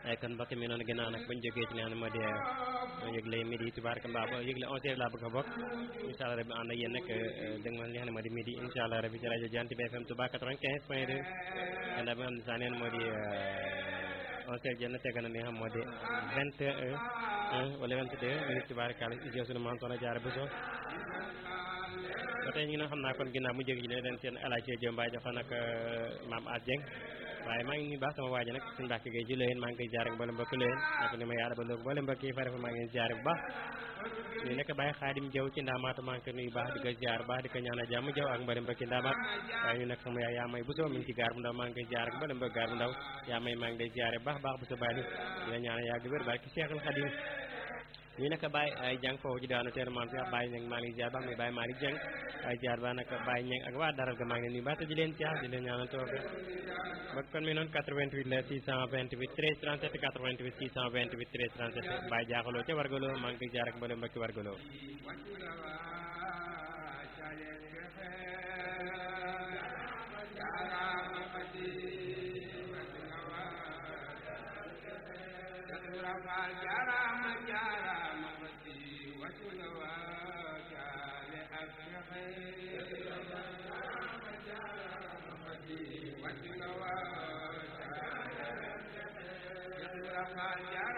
ay kon mbokk mi noonu ginnaaw nag bañ jógee ci li nga xam ne moo di yëgle midi tubaarka mbaa ba yëgle 11h laa bëgg a bokk incha allah rabbi ànd ak yéen nag dégg nga li nga xam ne moo di midi incha allah rabbi ci rajo Jant bi FM Touba 95.2 gannaaw bi nga xam ne saa neen moo di 11h jënd teg na li nga xam moo di 21 wala 22 minutes tubaarkàlla ci sunu maam Soxna Jaara Buso ba tey ñu ngi xam naa kon ginnaaw mu jóge ci leen seen Alaaji Jom Mbaye jox nag maam As Dieng waaye maa ngi nuyu baax sama waaji nag suñu mbàkk gay ji leen maa ngi koy jaare mboolem mbokk leen ak ni ma yaara ba loog mboolem mbokk yi fa refa maa ngi jaare bu baax ñu nekk Baye Xaadim Jaw ci ndaamaatu maa ngi koy nuyu baax di ko jaar baax di ko ñaanal jàmm Jaw ak mboolem mbokki ndaamaat waaye ñu nekk sama yaay yaa may bu soo mi ngi ci gaar bu ndaw maa ngi koy jaar ak mboolem mbokk gaar bu ndaw yaa may maa ngi lay jaare baax baax bu sa baali di la ñaanal yàgg wér barki Seexul Xaadim ñu nekk Baye ay jàng foofu ci daanu teer maam si Baye Ñang maa ngi jaar baax muy Baye Malick Dieng ay jaar ba nag Baye Ñang ak waa daral ga maa ngi nuyu baax te di leen caax di leen ñaanal toofe ba kon mi noonu 88 la 628 13 37 88 628 13 37 Baye jaaxaloo ca wargaloo maa ngi koy jaar ak mboolem mbokki wargaloo jarama jarama fati wacuna wakale afrahe jarama jarama fati wacuna wakale afrahe